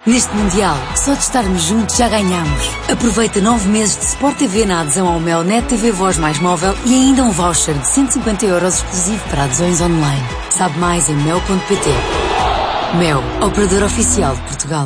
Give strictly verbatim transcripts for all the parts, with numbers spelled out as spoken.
Neste Mundial, só de estarmos juntos já ganhamos. Aproveita nove meses de Sport T V na adesão ao Mel Net T V Voz mais móvel e ainda um voucher de cento e cinquenta euros exclusivo para adesões online. Sabe mais em mel ponto pt. Mel, operador oficial de Portugal.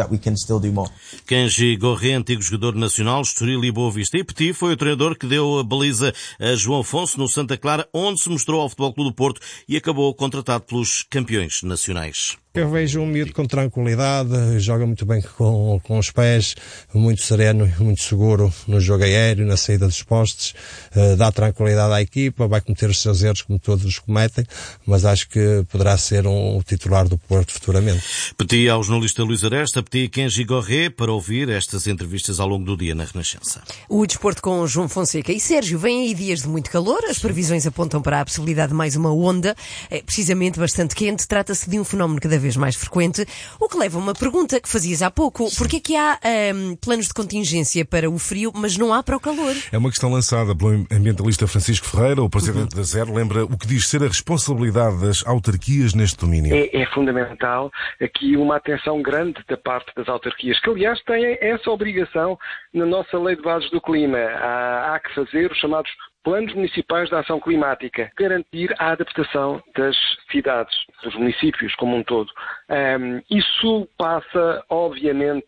Kenji Gorré, antigo jogador nacional, Estoril e Boa Vista. E Petit foi o treinador que deu a baliza a João Afonso no Santa Clara, onde se mostrou ao Futebol Clube do Porto e acabou contratado pelos campeões nacionais. Eu vejo um miúdo com tranquilidade, joga muito bem com, com os pés, muito sereno e muito seguro no jogo aéreo, na saída dos postes, uh, dá tranquilidade à equipa, vai cometer os seus erros como todos os cometem, mas acho que poderá ser um, um titular do Porto futuramente. Pedi ao jornalista Luís Aresta, pedi Kenji Gorré para ouvir estas entrevistas ao longo do dia na Renascença. O desporto com João Fonseca e Sérgio. Vêm aí dias de muito calor, as previsões apontam para a possibilidade de mais uma onda, é precisamente bastante quente. Trata-se de um fenómeno cada vez mais frequente, o que leva a uma pergunta que fazias há pouco. Porquê é que há um, planos de contingência para o frio, mas não há para o calor? É uma questão lançada pelo ambientalista Francisco Ferreira, o presidente uhum. da Zero, lembra o que diz ser a responsabilidade das autarquias neste domínio. É, é fundamental aqui uma atenção grande da parte das autarquias, que aliás têm essa obrigação na nossa Lei de Bases do Clima. Há, há que fazer os chamados Planos Municipais de Ação Climática, garantir a adaptação das cidades, dos municípios como um todo. Um, isso passa, obviamente,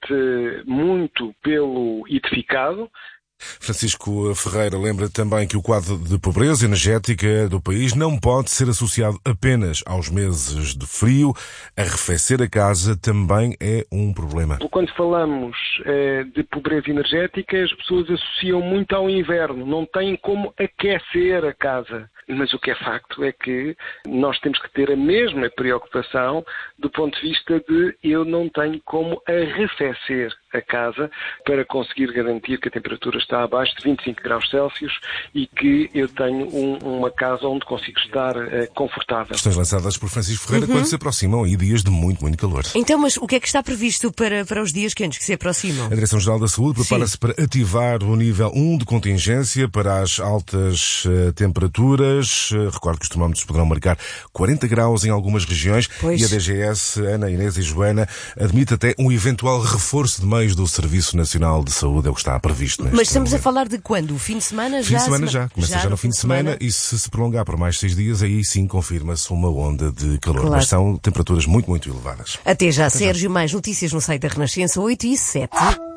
muito pelo edificado. Francisco Ferreira lembra também que o quadro de pobreza energética do país não pode ser associado apenas aos meses de frio. Arrefecer a casa também é um problema. Quando falamos eh, de pobreza energética, as pessoas associam muito ao inverno, não têm como aquecer a casa. Mas o que é facto é que nós temos que ter a mesma preocupação do ponto de vista de eu não tenho como arrefecer a casa para conseguir garantir que a temperatura está abaixo de vinte e cinco graus Celsius e que eu tenho um, uma casa onde consigo estar uh, confortável. Questões lançadas por Francisco Ferreira uhum. quando se aproximam aí dias de muito, muito calor. Então, mas o que é que está previsto para, para os dias quentes que se aproximam? A Direção-Geral da Saúde prepara-se para ativar o nível um de contingência para as altas uh, temperaturas. Uh, recordo que os termómetros poderão marcar quarenta graus em algumas regiões pois. E a D G S, Ana, Inês e Joana, admite até um eventual reforço de meios do Serviço Nacional de Saúde, é o que está previsto. Mas estamos momento. a falar de quando? O fim de semana já? Fim de semana sema... já. Começa já, já no fim de semana, semana e se se prolongar por mais seis dias, aí sim confirma-se uma onda de calor. Claro. Mas são temperaturas muito, muito elevadas. Até já, Até Sérgio. Já. Mais notícias no site da Renascença, oito e sete.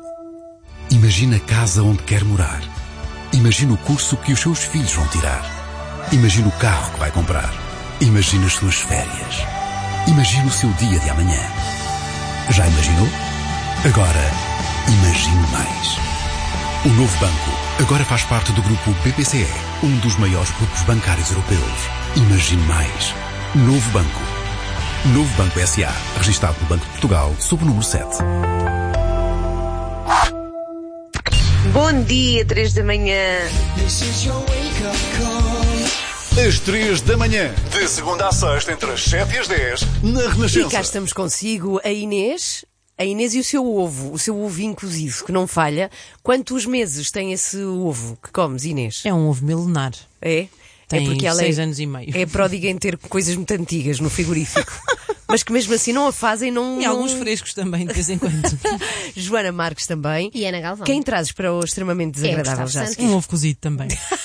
Imagina a casa onde quer morar. Imagina o curso que os seus filhos vão tirar. Imagina o carro que vai comprar. Imagina as suas férias. Imagina o seu dia de amanhã. Já imaginou? Agora, imagine mais. O Novo Banco agora faz parte do grupo B P C E, um dos maiores grupos bancários europeus. Imagine mais. Novo Banco. Novo Banco S A, registado no Banco de Portugal, sob o número sete. Bom dia, três da manhã. Às três da manhã, de segunda à sexta, entre as sete e as dez, na Renascença. E cá estamos consigo, a Inês. A Inês e o seu ovo, o seu ovinho cozido, que não falha. Quantos meses tem esse ovo que comes, Inês? É um ovo milenar. É? Tem é porque ela seis é, anos e meio. É pródiga em ter coisas muito antigas no frigorífico. Mas que mesmo assim não a fazem, não... E não... alguns frescos também, de vez em quando. Joana Marques também. E Ana Galvão. Quem trazes para o extremamente desagradável já? Um ovo cozido também.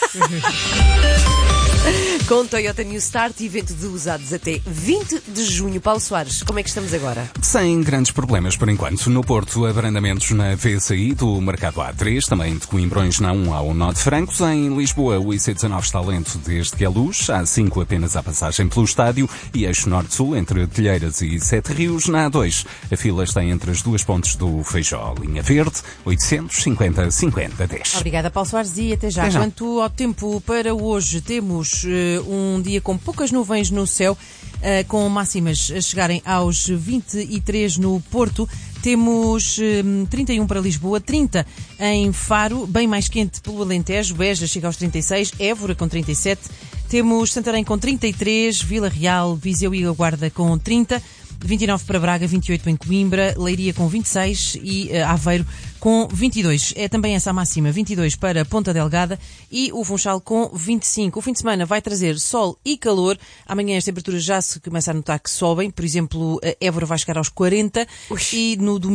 Com Toyota New Start e venda de usados até vinte de junho. Paulo Soares, como é que estamos agora? Sem grandes problemas por enquanto. No Porto, abrandamentos na V S I do Mercado A três, também de Coimbrões na um ao Nó de Francos. Em Lisboa, o I C dezanove está lento desde que é luz. Há cinco apenas à passagem pelo estádio e eixo norte-sul entre Telheiras e Sete Rios. Na A dois, a fila está entre as duas pontes do Feijó. Linha Verde, oitocentos e cinquenta, cinquenta, dez. Obrigada, Paulo Soares, e até já. Até já. Quanto ao tempo para hoje, temos uh, um dia com poucas nuvens no céu, uh, com máximas a chegarem aos vinte e três no Porto. Temos um, trinta e um para Lisboa, trinta em Faro, bem mais quente pelo Alentejo, Beja chega aos trinta e seis, Évora com trinta e sete, temos Santarém com trinta e três, Vila Real, Viseu e a Guarda com trinta, vinte e nove para Braga, vinte e oito em Coimbra, Leiria com vinte e seis e uh, Aveiro com vinte e dois. É também essa a máxima, vinte e dois para Ponta Delgada e o Funchal com vinte e cinco. O fim de semana vai trazer sol e calor. Amanhã as temperaturas já se começam a notar que sobem. Por exemplo, Évora vai chegar aos quarenta. Ux. E no domingo